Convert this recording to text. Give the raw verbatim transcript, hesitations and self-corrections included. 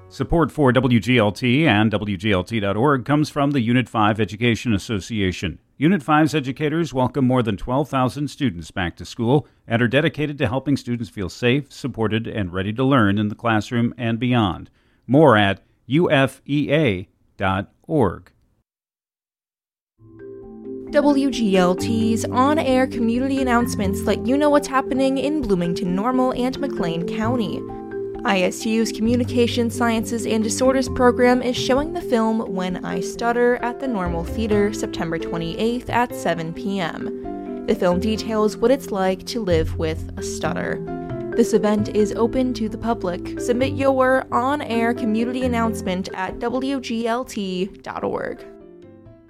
Support for W G L T and W G L T dot org comes from the Unit five Education Association. Unit five's educators welcome more than twelve thousand students back to school and are dedicated to helping students feel safe, supported, and ready to learn in the classroom and beyond. More at U F E A dot org. W G L T's on-air community announcements let you know what's happening in Bloomington Normal and McLean County. I S U's Communication Sciences and Disorders program is showing the film When I Stutter at the Normal Theater September twenty-eighth at seven p.m. The film details what it's like to live with a stutter. This event is open to the public. Submit your on-air community announcement at W G L T dot org.